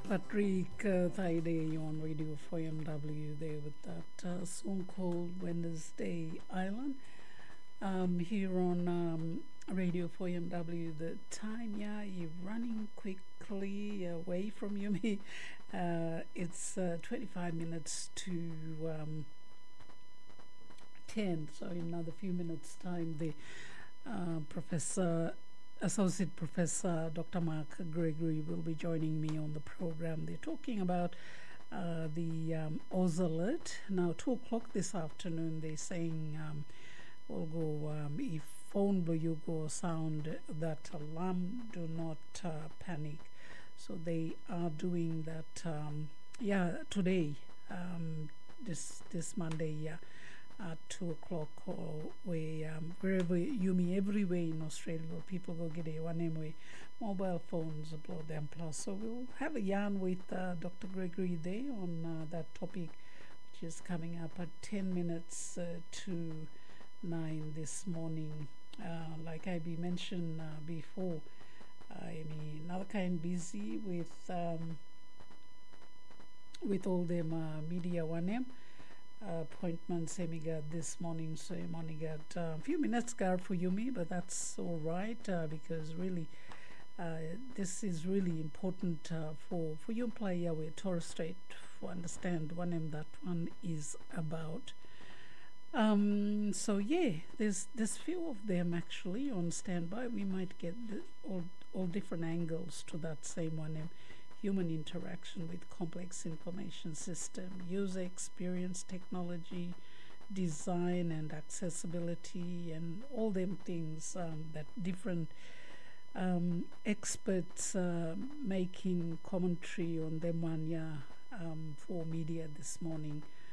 Patrick Thaide on Radio 4MW there with that song called Wednesday Island. Here on Radio 4MW, the time, you're running quickly away from you. It's 25 minutes to 10, so in another few minutes' time, the Associate Professor Dr. Mark Gregory will be joining me on the program. They're talking about the Oz alert. Now, 2 o'clock this afternoon, they're saying we'll go, if phone you go sound that alarm, do not panic. So they are doing that, today, this Monday, at 2 o'clock, or wherever you may, everywhere in Australia, where people go get a 1M way mobile phones blow them plus. So we'll have a yarn with Dr. Gregory there on that topic, which is coming up at 10 minutes to 9 this morning. Like I mentioned before, I mean, now kind busy with all them media 1M appointments we got this morning. So I'm only got a few minutes guard for Yumi, but that's all right because really this is really important for you player with Torres Strait to understand 1M that one is about. So yeah, there's few of them actually on standby. We might get all different angles to that same 1M. Human interaction with complex information system, user experience, technology, design and accessibility, and all them things that different experts making commentary on them one for media this morning.